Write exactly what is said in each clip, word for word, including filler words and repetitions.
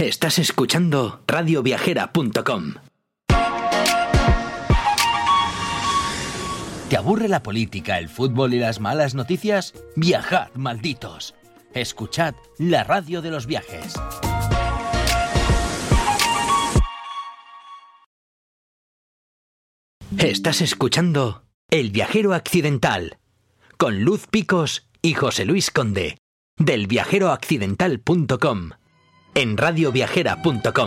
Estás escuchando radio viajera punto com. ¿Te aburre la política, el fútbol y las malas noticias? Viajad, malditos. Escuchad la radio de los viajes. Estás escuchando El Viajero Accidental, con Luz Picos y José Luis Conde, del viajero accidental punto com, en radio viajera punto com.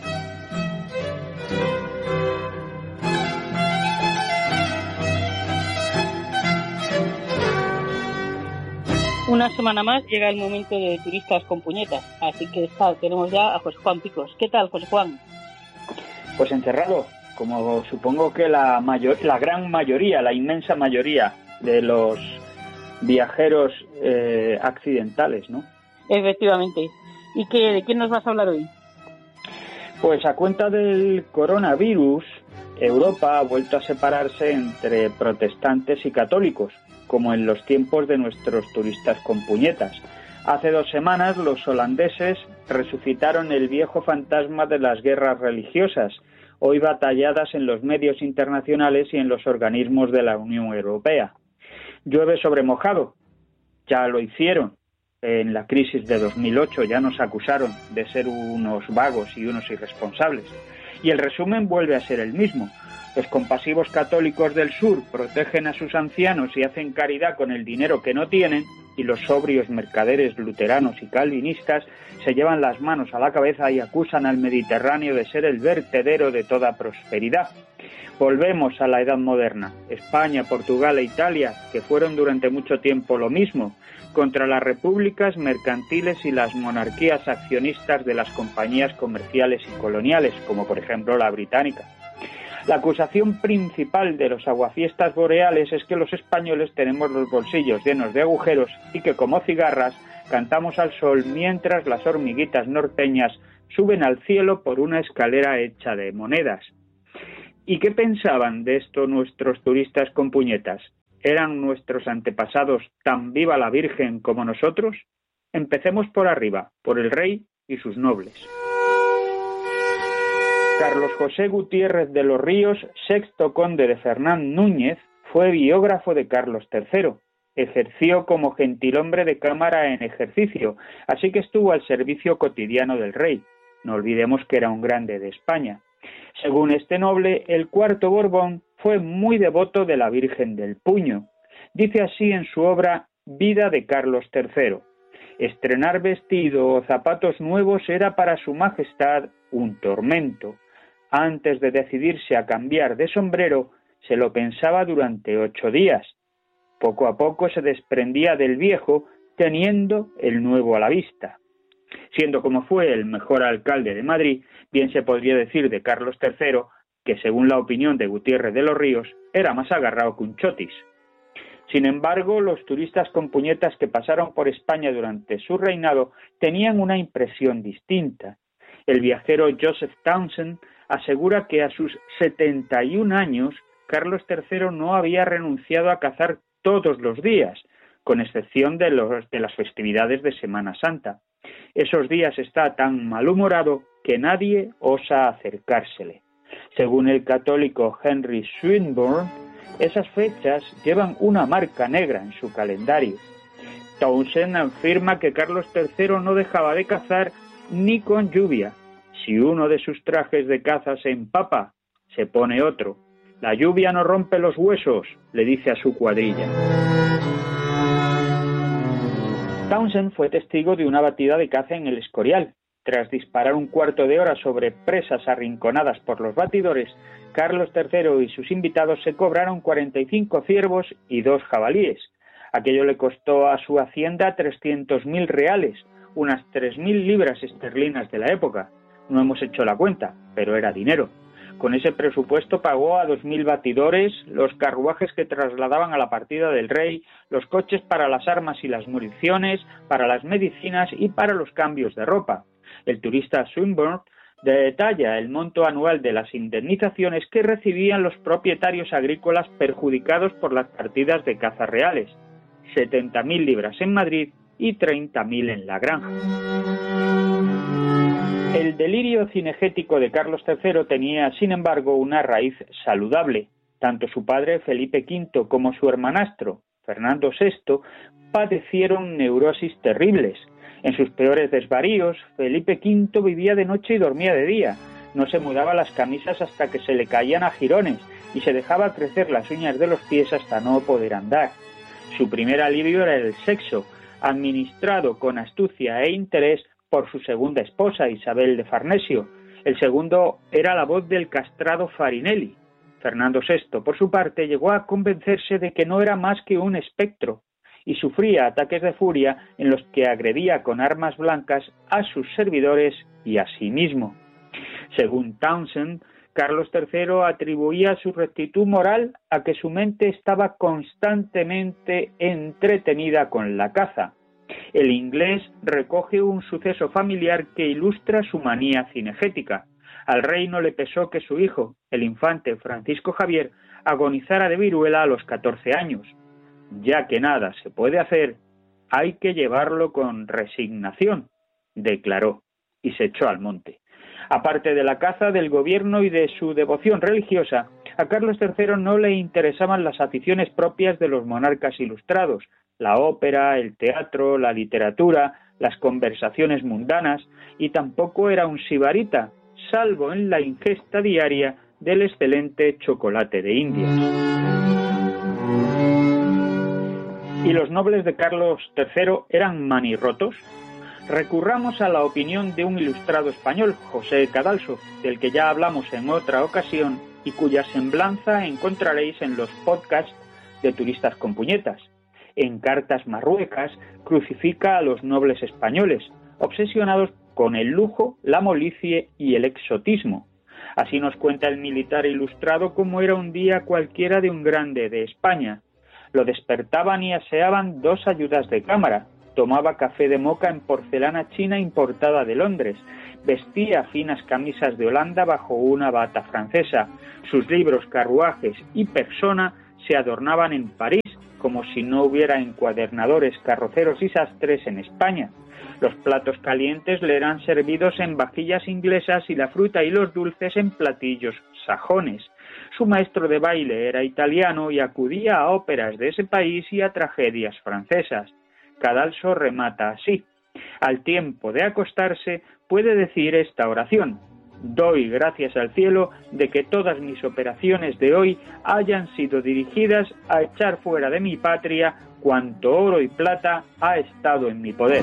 Una semana más llega el momento de Turistas con Puñetas, así que está, tenemos ya a José Juan Picos. ¿Qué tal, José Juan? Pues encerrado, como supongo que la mayor, la gran mayoría, la inmensa mayoría de los viajeros eh, accidentales, ¿no? Efectivamente. ¿Y qué, de quién nos vas a hablar hoy? Pues a cuenta del coronavirus, Europa ha vuelto a separarse entre protestantes y católicos, como en los tiempos de nuestros turistas con puñetas. Hace dos semanas los holandeses resucitaron el viejo fantasma de las guerras religiosas, hoy batalladas en los medios internacionales y en los organismos de la Unión Europea. Llueve sobre mojado, ya lo hicieron. En la crisis de dos mil ocho ya nos acusaron de ser unos vagos y unos irresponsables. Y el resumen vuelve a ser el mismo. Los compasivos católicos del sur protegen a sus ancianos y hacen caridad con el dinero que no tienen, y los sobrios mercaderes luteranos y calvinistas se llevan las manos a la cabeza y acusan al Mediterráneo de ser el vertedero de toda prosperidad. Volvemos a la Edad Moderna. España, Portugal e Italia, que fueron durante mucho tiempo lo mismo, contra las repúblicas mercantiles y las monarquías accionistas de las compañías comerciales y coloniales, como por ejemplo la británica. La acusación principal de los aguafiestas boreales es que los españoles tenemos los bolsillos llenos de agujeros y que, como cigarras, cantamos al sol mientras las hormiguitas norteñas suben al cielo por una escalera hecha de monedas. ¿Y qué pensaban de esto nuestros turistas con puñetas? ¿Eran nuestros antepasados tan viva la Virgen como nosotros? Empecemos por arriba, por el rey y sus nobles. Carlos José Gutiérrez de los Ríos, sexto conde de Fernán Núñez, fue biógrafo de Carlos tercero. Ejerció como gentilhombre de cámara en ejercicio, así que estuvo al servicio cotidiano del rey. No olvidemos que era un grande de España. Según este noble, el cuarto Borbón fue muy devoto de la Virgen del Puño. Dice así en su obra Vida de Carlos tercero. Estrenar vestido o zapatos nuevos era para su majestad un tormento. Antes de decidirse a cambiar de sombrero, se lo pensaba durante ocho días. Poco a poco se desprendía del viejo, teniendo el nuevo a la vista. Siendo como fue el mejor alcalde de Madrid, bien se podría decir de Carlos tercero que, según la opinión de Gutiérrez de los Ríos, era más agarrado que un chotis. Sin embargo, los turistas con puñetas que pasaron por España durante su reinado tenían una impresión distinta. El viajero Joseph Townsend asegura que a sus setenta y un años, Carlos tercero no había renunciado a cazar todos los días, con excepción de, los, de las festividades de Semana Santa. Esos días está tan malhumorado que nadie osa acercársele. Según el católico Henry Swinburne, esas fechas llevan una marca negra en su calendario. Townsend afirma que Carlos tercero no dejaba de cazar ni con lluvia. Si uno de sus trajes de caza se empapa, se pone otro. La lluvia no rompe los huesos, le dice a su cuadrilla. Townsend fue testigo de una batida de caza en el Escorial. Tras disparar un cuarto de hora sobre presas arrinconadas por los batidores, Carlos tercero y sus invitados se cobraron cuarenta y cinco ciervos y dos jabalíes. Aquello le costó a su hacienda trescientos mil reales, unas tres mil libras esterlinas de la época. No hemos hecho la cuenta, pero era dinero. Con ese presupuesto pagó a dos mil batidores, los carruajes que trasladaban a la partida del rey, los coches para las armas y las municiones, para las medicinas y para los cambios de ropa. El turista Swinburne detalla el monto anual de las indemnizaciones que recibían los propietarios agrícolas perjudicados por las partidas de caza reales, setenta mil libras en Madrid y treinta mil en La Granja. El delirio cinegético de Carlos tercero tenía, sin embargo, una raíz saludable. Tanto su padre, Felipe quinto, como su hermanastro, Fernando sexto, padecieron neurosis terribles. En sus peores desvaríos, Felipe quinto vivía de noche y dormía de día. No se mudaba las camisas hasta que se le caían a jirones y se dejaba crecer las uñas de los pies hasta no poder andar. Su primer alivio era el sexo, administrado con astucia e interés por su segunda esposa, Isabel de Farnesio. El segundo era la voz del castrado Farinelli. Fernando sexto, por su parte, llegó a convencerse de que no era más que un espectro y sufría ataques de furia en los que agredía con armas blancas a sus servidores y a sí mismo. Según Townsend, Carlos tercero atribuía su rectitud moral a que su mente estaba constantemente entretenida con la caza. El inglés recoge un suceso familiar que ilustra su manía cinegética. Al rey no le pesó que su hijo, el infante Francisco Javier, agonizara de viruela a los catorce años. Ya que nada se puede hacer, hay que llevarlo con resignación, declaró, y se echó al monte. Aparte de la caza, del gobierno y de su devoción religiosa, a Carlos tercero no le interesaban las aficiones propias de los monarcas ilustrados, la ópera, el teatro, la literatura, las conversaciones mundanas, y tampoco era un sibarita, salvo en la ingesta diaria del excelente chocolate de Indias. ¿Y los nobles de Carlos tercero eran manirrotos? Recurramos a la opinión de un ilustrado español, José Cadalso, del que ya hablamos en otra ocasión y cuya semblanza encontraréis en los podcasts de Turistas con Puñetas. En Cartas Marruecas crucifica a los nobles españoles, obsesionados con el lujo, la molicie y el exotismo. Así nos cuenta el militar ilustrado cómo era un día cualquiera de un grande de España. Lo despertaban y aseaban dos ayudas de cámara. Tomaba café de moka en porcelana china importada de Londres. Vestía finas camisas de Holanda bajo una bata francesa. Sus libros, carruajes y persona se adornaban en París, como si no hubiera encuadernadores, carroceros y sastres en España. Los platos calientes le eran servidos en vajillas inglesas y la fruta y los dulces en platillos sajones. Su maestro de baile era italiano y acudía a óperas de ese país y a tragedias francesas. Cadalso remata así: al tiempo de acostarse puede decir esta oración: doy gracias al cielo de que todas mis operaciones de hoy hayan sido dirigidas a echar fuera de mi patria cuanto oro y plata ha estado en mi poder.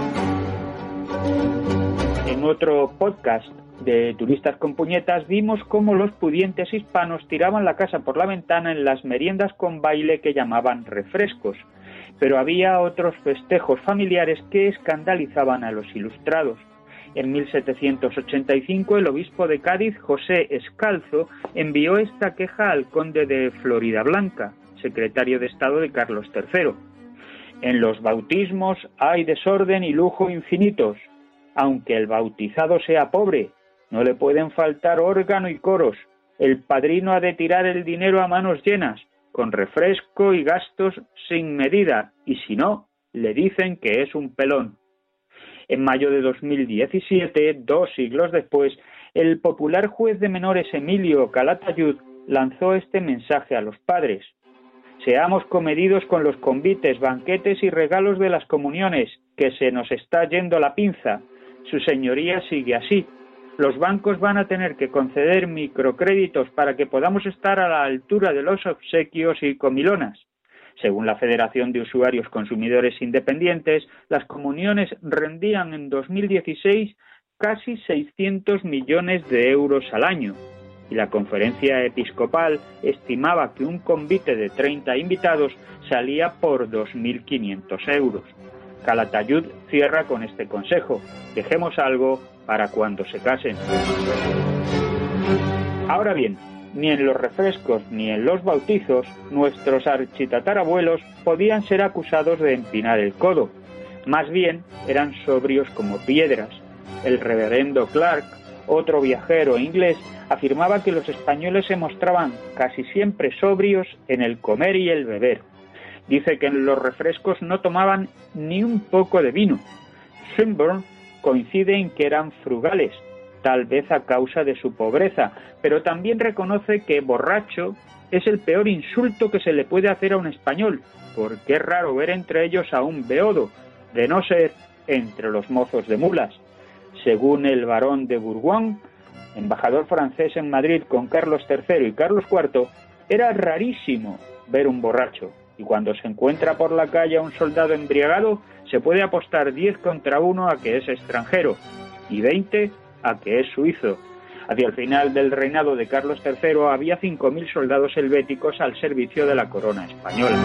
En otro podcast de Turistas con Puñetas vimos cómo los pudientes hispanos tiraban la casa por la ventana en las meriendas con baile que llamaban refrescos. Pero había otros festejos familiares que escandalizaban a los ilustrados. En mil setecientos ochenta y cinco el obispo de Cádiz, José Escalzo, envió esta queja al conde de Floridablanca, secretario de Estado de Carlos tercero. En los bautismos hay desorden y lujo infinitos. Aunque el bautizado sea pobre, no le pueden faltar órgano y coros. El padrino ha de tirar el dinero a manos llenas, con refresco y gastos sin medida, y si no, le dicen que es un pelón. En mayo de dos mil diecisiete, dos siglos después, el popular juez de menores Emilio Calatayud lanzó este mensaje a los padres: seamos comedidos con los convites, banquetes y regalos de las comuniones, que se nos está yendo la pinza. Su señoría sigue así. Los bancos van a tener que conceder microcréditos para que podamos estar a la altura de los obsequios y comilonas. Según la Federación de Usuarios Consumidores Independientes, las comuniones rendían en dos mil dieciséis casi seiscientos millones de euros al año, y la Conferencia Episcopal estimaba que un convite de treinta invitados salía por dos mil quinientos euros. Calatayud cierra con este consejo: dejemos algo para cuando se casen. Ahora bien, ni en los refrescos ni en los bautizos nuestros architatarabuelos podían ser acusados de empinar el codo. Más bien eran sobrios como piedras. El reverendo Clark, otro viajero inglés, afirmaba que los españoles se mostraban casi siempre sobrios en el comer y el beber. Dice que en los refrescos no tomaban ni un poco de vino. Swinburne coincide en que eran frugales, tal vez a causa de su pobreza, pero también reconoce que borracho es el peor insulto que se le puede hacer a un español, porque es raro ver entre ellos a un beodo, de no ser entre los mozos de mulas. Según el barón de Bourgoin, embajador francés en Madrid con Carlos tercero y Carlos cuarto, era rarísimo ver un borracho, y cuando se encuentra por la calle a un soldado embriagado, se puede apostar diez contra uno a que es extranjero, y veinte a que es suizo. Hacia el final del reinado de Carlos tercero había cinco mil soldados helvéticos al servicio de la corona española.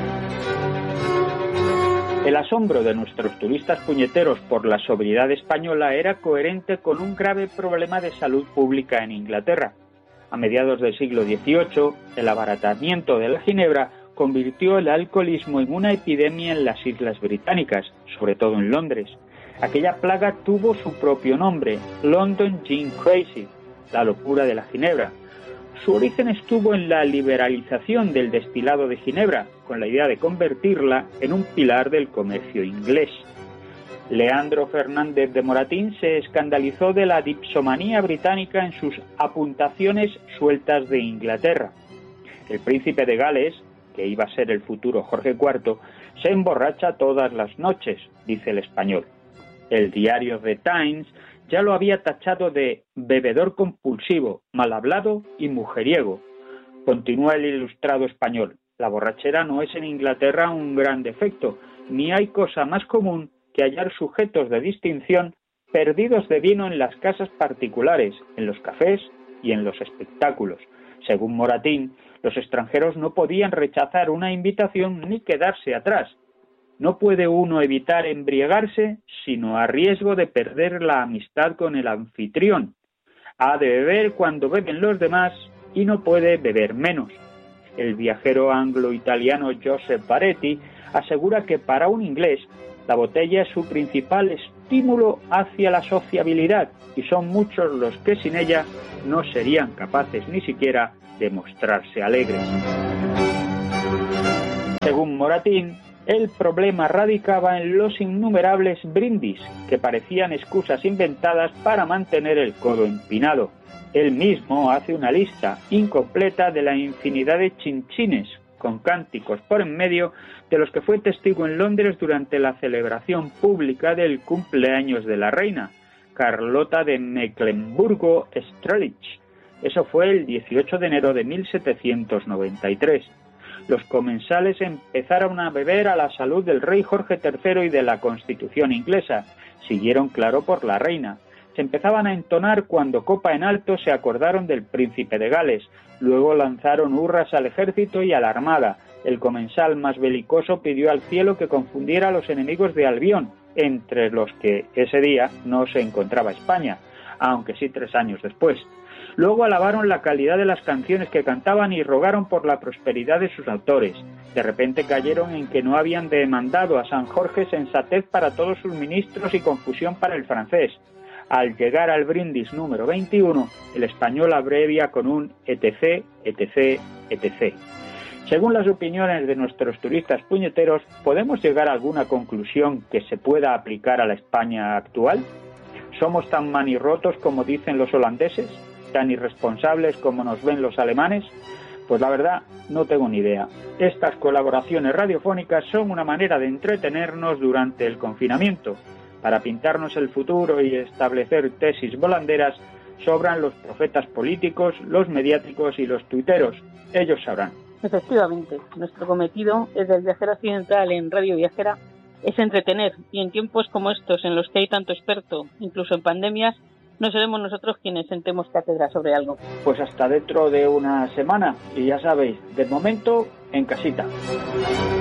El asombro de nuestros turistas puñeteros por la sobriedad española era coherente con un grave problema de salud pública en Inglaterra. A mediados del siglo dieciocho, el abaratamiento de la ginebra convirtió el alcoholismo en una epidemia en las Islas Británicas, sobre todo en Londres. Aquella plaga tuvo su propio nombre, London Gin Crazy, la locura de la ginebra. Su origen estuvo en la liberalización del destilado de ginebra, con la idea de convertirla en un pilar del comercio inglés. Leandro Fernández de Moratín se escandalizó de la dipsomanía británica en sus apuntaciones sueltas de Inglaterra. El príncipe de Gales, que iba a ser el futuro Jorge cuarto, se emborracha todas las noches, dice el español. El diario The Times ya lo había tachado de bebedor compulsivo, mal hablado y mujeriego. Continúa el ilustrado español: la borrachera no es en Inglaterra un gran defecto, ni hay cosa más común que hallar sujetos de distinción perdidos de vino en las casas particulares, en los cafés y en los espectáculos. Según Moratín, los extranjeros no podían rechazar una invitación ni quedarse atrás. No puede uno evitar embriagarse, sino a riesgo de perder la amistad con el anfitrión. Ha de beber cuando beben los demás y no puede beber menos. El viajero anglo-italiano Joseph Baretti asegura que para un inglés la botella es su principal estímulo hacia la sociabilidad y son muchos los que sin ella no serían capaces ni siquiera de mostrarse alegres. Según Moratín, el problema radicaba en los innumerables brindis, que parecían excusas inventadas para mantener el codo empinado. Él mismo hace una lista incompleta de la infinidad de chinchines, con cánticos por en medio, de los que fue testigo en Londres durante la celebración pública del cumpleaños de la reina, Carlota de Mecklemburgo-Strelitz. Eso fue el dieciocho de enero de mil setecientos noventa y tres. Los comensales empezaron a beber a la salud del rey Jorge tercero y de la Constitución inglesa. Siguieron claro por la reina. Se empezaban a entonar cuando copa en alto se acordaron del príncipe de Gales. Luego lanzaron hurras al ejército y a la armada. El comensal más belicoso pidió al cielo que confundiera a los enemigos de Albión, entre los que ese día no se encontraba España, aunque sí tres años después. Luego alabaron la calidad de las canciones que cantaban y rogaron por la prosperidad de sus autores. De repente cayeron en que no habían demandado a San Jorge sensatez para todos sus ministros y confusión para el francés. Al llegar al brindis número veintiuno, el español abrevia con un etc, etc, etc. Según las opiniones de nuestros turistas puñeteros, ¿podemos llegar a alguna conclusión que se pueda aplicar a la España actual? ¿Somos tan manirrotos como dicen los holandeses? ¿Tan irresponsables como nos ven los alemanes? Pues la verdad, no tengo ni idea. Estas colaboraciones radiofónicas son una manera de entretenernos durante el confinamiento. Para pintarnos el futuro y establecer tesis volanderas, sobran los profetas políticos, los mediáticos y los tuiteros. Ellos sabrán. Efectivamente, nuestro cometido desde el Viajero Occidental en Radio Viajera es entretener, y en tiempos como estos en los que hay tanto experto, incluso en pandemias, no seremos nosotros quienes sentemos cátedra sobre algo. Pues hasta dentro de una semana, y ya sabéis, de momento, en casita.